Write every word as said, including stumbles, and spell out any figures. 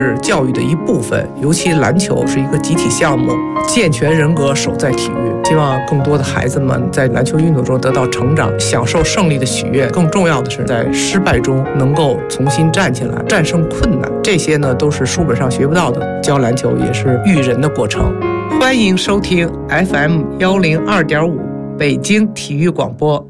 是教育的一部分，尤其篮球是一个集体项目，健全人格守在体育。希望更多的孩子们在篮球运动中得到成长，享受胜利的喜悦。更重要的是，在失败中能够重新站起来，战胜困难。这些呢，都是书本上学不到的。教篮球也是育人的过程。欢迎收听 F M 一零二点五北京体育广播。